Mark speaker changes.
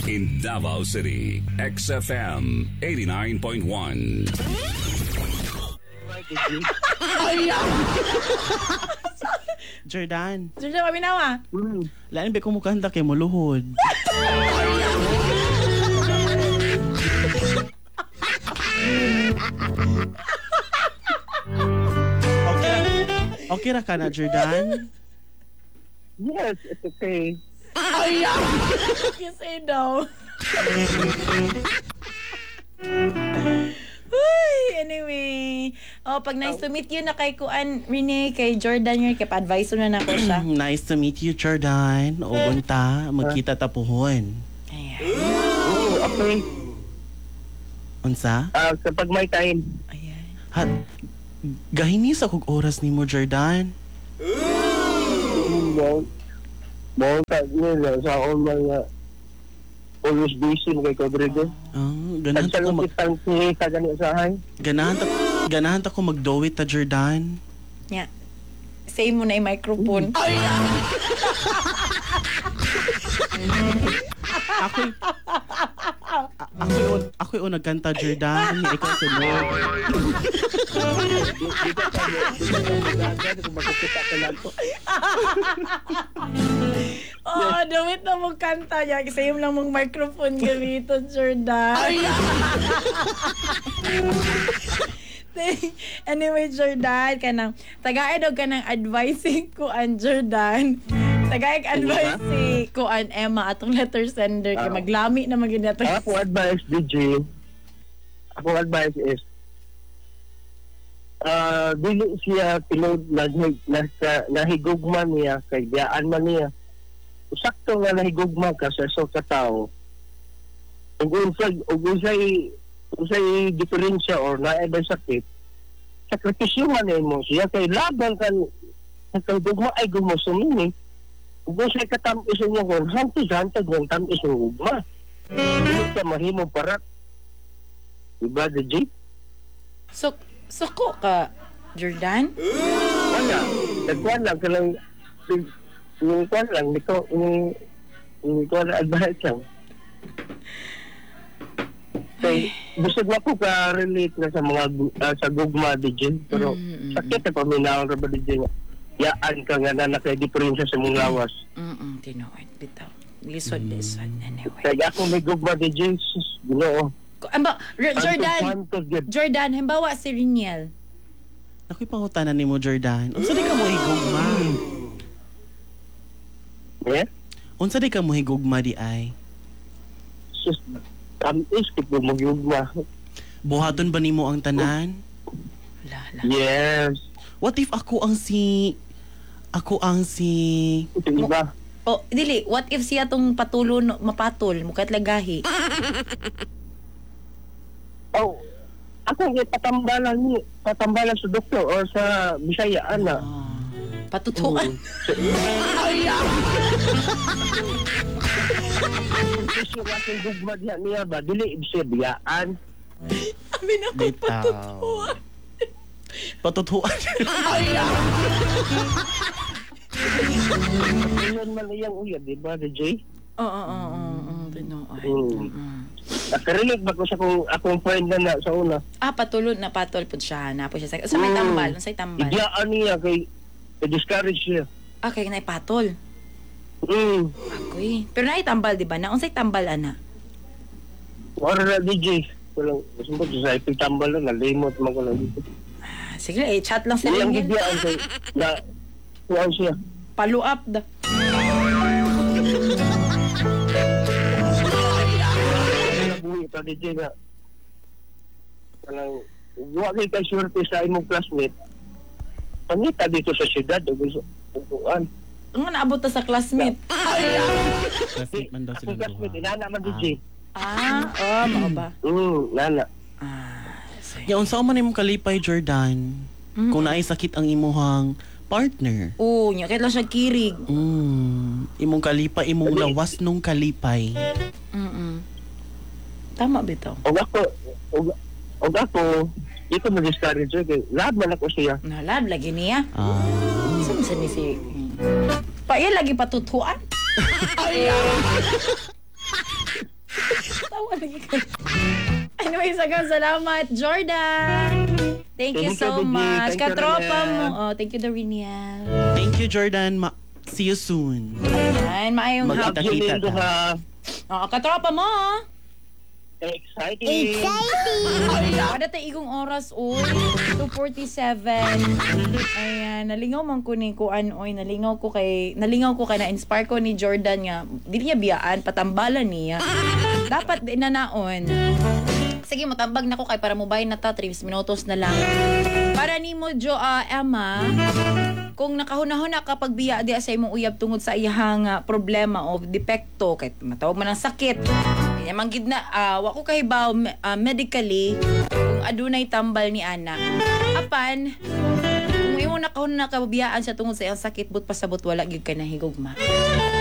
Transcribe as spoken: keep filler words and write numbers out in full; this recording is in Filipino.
Speaker 1: In Davao City, X F M eighty-nine point one.
Speaker 2: Jordan,
Speaker 3: Jordan, kami nawa.
Speaker 2: lain ba kumukanta kay muluhod? Okay ra, okay ra ka na, Jordan?
Speaker 4: Yes, it's okay.
Speaker 3: You say no. Uy, anyway. Oh, pag nice to meet you na kay Kuan, Rene, kay Jordan yun, kay pa-advise na na ko siya.
Speaker 2: Nice to meet you, Jordan. O bunta, magkita tapuhon.
Speaker 3: Ayan.
Speaker 4: Oh, okay.
Speaker 2: Unsa?
Speaker 4: Ah, kapag may time.
Speaker 3: Ayan.
Speaker 2: Hat, gahini sa kog oras nimo, Jordan.
Speaker 4: Mo, mo ta nila sa all mga always busy mo kay Rodrigo.
Speaker 2: Ah, ganahan ta ko mag
Speaker 4: Ang sige ka gani usahay.
Speaker 2: ganahan ta ganahan ta ko magdowit ta, Jordan.
Speaker 3: Yeah. Say mo na yung microphone.
Speaker 2: Ako Ako yun, ako yun nagkanta, Jordan. Ikaw sunod.
Speaker 4: Di ka sa mo. Kung makikita ka lang ko.
Speaker 3: Oh, damit na mong kanta niya. Kasi yung lang mong microphone gamiton, Jordan. Anyway, Jordan, kanang tagaay daw ka ng advising ko an Jordan. Tagay advice si ko an Emma atong letter sender kay maglami na magin nato.
Speaker 4: Ako advice, D J. Ako advice is ah dili siya pinod nag nahigugman niya kay diyaan man niya. Sakto nga nahigugman ka sa so ka tao. Ug unsay ug unsay unsay diferensya or naay sakit. Sakripisyo man mo siya kay laban kan sa kagugma ay gumusumini. Ug unsay katamis niya kon hanti hantag ng tamis ng ugma. Dili ka mahimo parat. Diba, D J?
Speaker 3: So suko ka, Jordan?
Speaker 4: Wala. Nagkuhan lang ka lang. Yung kuhan lang. Hindi ko, yung, yung kuhan na advice lang. So, gusto na po ka-relate na sa mga, uh, sa gugma, D J. Pero,
Speaker 3: Mm-mm.
Speaker 4: sakit na paminahon na ba, D J? Yaan ka nga na nakadiferensya sa mong lawas.
Speaker 3: Mm-mm, tinuod, bitaw. Lisod, lisod, anyway.
Speaker 4: Kaya ako may gugma, D J. Sus, ginoo.
Speaker 3: Amba, R- Jordan,
Speaker 4: Hantod, hantod,
Speaker 3: Jordan, himbawa si Riniel.
Speaker 2: Ako'y pangutanan nimo, Jordan. Unsa di ka mo higugma?
Speaker 4: yeah?
Speaker 2: Unsa di ka mo higugma di ay?
Speaker 4: Sus, tamis, kito mo gugma.
Speaker 2: Buhaton ba nimo ang tanan?
Speaker 3: La, la.
Speaker 4: Yes.
Speaker 2: What if ako ang si ako ang si
Speaker 4: Ito iba.
Speaker 3: Oh, dili, what if siya tong patulo no, mapatol, mukat lagahi?
Speaker 4: Oh, ako nga patambalan ni, patambalan sa doktor or sa Bisaya ana.
Speaker 3: Ah, patutuan.
Speaker 4: Kasi yung gugma niya niya ba, dili ibig biyaan.
Speaker 3: Amin ako
Speaker 2: Bitaw.
Speaker 3: patutuan.
Speaker 2: patutuan?
Speaker 4: Yun man iyang uya, di ba, D J?
Speaker 3: Oo, oo, oo, oo, tinuod.
Speaker 4: Mm.
Speaker 3: Mm.
Speaker 4: Nakarinig ba ko sa kong, akong friend na na sa una?
Speaker 3: Ah, patulod na patol po siya. Na po siya sa, sa may
Speaker 4: Mm.
Speaker 3: tambal. Sa tambal.
Speaker 4: Ibiyaan niya kay, kay discourage siya.
Speaker 3: Ah, kaya na patol.
Speaker 4: Hmm.
Speaker 3: Ako'y. Pero na tambal, di ba? Na unsay tambal, ana?
Speaker 4: Wala na, D J. Walang, sumpot sa ipitambal na, nalimot man ko lang dito.
Speaker 3: Ah, sige, eh, chat lang sa
Speaker 4: Iyang
Speaker 3: rin yan.
Speaker 4: ibiyaan kay, na, kuhaan siya.
Speaker 3: Follow up da.
Speaker 4: Nabuhi pa, D J na. Walang, huwag kay kay swerte sa imong classmate. Pangita dito sa syudad, o gusto, kuhaan.
Speaker 3: Ang naabot ta sa classmate.
Speaker 2: Classmate man daw sila
Speaker 4: Akong classmate,
Speaker 2: duha.
Speaker 4: inana man, D J.
Speaker 3: Ah, oh, mao ba?
Speaker 4: Hmm, nana.
Speaker 3: Ah, sige.
Speaker 2: Ya unsa man imong kalipay, Jordan?
Speaker 3: Mm.
Speaker 2: Kung naay sakit ang imuhang partner.
Speaker 3: Oo, nya kaya lang siya kirig.
Speaker 2: Mm, imong kalipay, imong lawas nung kalipay.
Speaker 3: Mm-mm. Tama bitaw.
Speaker 4: Og ako, og, og ako, ito mag-discourage siya, kay lahat man ako siya.
Speaker 3: Nalab lagi niya.
Speaker 2: Ah.
Speaker 3: Saan sa ni si... Pa iya lagi patutuan? Anyway, sagang salamat, Jordan. Thank you
Speaker 4: Thank you,
Speaker 3: so
Speaker 4: Didi.
Speaker 3: much.
Speaker 4: Thank you,
Speaker 3: Katropa
Speaker 4: Rania.
Speaker 3: mo. Oh, thank you, Doriniel.
Speaker 2: Thank you, Jordan. Ma- See you soon.
Speaker 3: Ayan, maayong
Speaker 2: Magkita-
Speaker 3: hapon.
Speaker 2: Kita-kita
Speaker 4: Lindo
Speaker 2: ta.
Speaker 4: ha.
Speaker 3: Oh, katropa mo.
Speaker 4: Exciting.
Speaker 3: Kada tayo igong oras, oy. two forty-seven. Ayan, nalingaw man ko ni kuan, oy. Nalingaw ko kay, nalingaw ko kay na-inspire ko ni Jordan nga. Dili niya biyaan, patambalan niya. Dapat din na naon. Sige, matambag na ko kay para mobile na ta. three minutos na lang. Para ni mo, Jo, ah, Emma, kung nakahuna-huna kapag biya di sa imong uyab tungod sa iyang ah, problema o depekto, kay matawag man ang sakit. Kaya manggid na, uh, wako kahibaw uh, medically kung adunay tambal ni ana. Apan, kung imo nakahuna nakabiyaan sa tungod sa iyang sakit, but pasabot wala gyud kay nahigugma.